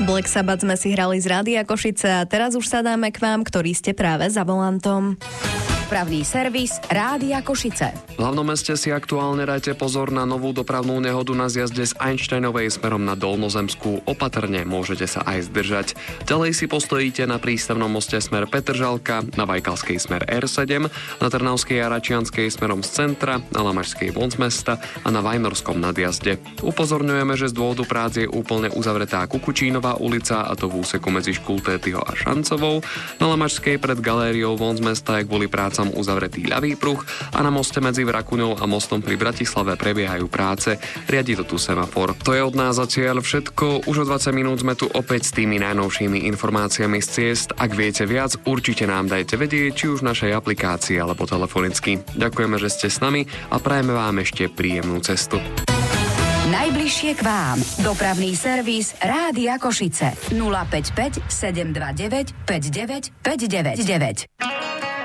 Black Sabbath sme si hrali z Rádia Košice a teraz už sa dáme k vám, ktorí ste práve za volantom. Dopravný servis Rádia Košice. V hlavnom meste si aktuálne dajte pozor na novú dopravnú nehodu na zjazde z Einsteinovej smerom na Dolnozemskú. Opatrne, môžete sa aj zdržať. Ďalej si postojíte na prístavnom moste smer Petržalka, na Bajkalskej smer R7, na Trnavskej a Račianskej smerom z centra, na Lamašskej von z mesta a na Vajnorskom nadjazde. Upozorňujeme, že z dôvodu prác je úplne uzavretá Kukučínová ulica, a to v úseku medzi Škultétyho a Šancovou. Na Lamašskej pred galériou von z mesta je kvôli prácam uzavretý ľavý pruh a na moste medzi Vrakuňou a mostom pri Bratislave prebiehajú práce. Riadi to tu semafor. To je od nás zatiaľ všetko. Už o 20 minút sme tu opäť s tými najnovšími informáciami z ciest. Ak viete viac, určite nám dajte vedieť, či už v našej aplikácii alebo telefonicky. Ďakujeme, že ste s nami a prajeme vám ešte príjemnú cestu. Najbližšie k vám. Dopravný servis Rádia Košice. 055 729 59 599.